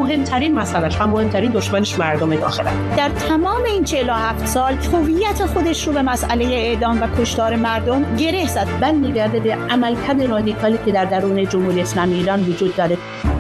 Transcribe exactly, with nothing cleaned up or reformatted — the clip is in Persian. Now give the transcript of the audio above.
مهمترین مسئلهش و مهمترین دشمنش مردم داخله. در تمام این چهل و هفت سال هویت خودش رو به مسئله اعدام و کشتار مردم گره زد. بل میگرده به عملکرد رادیکالی که در درون جمهوری اسلامی ایران وجود داره.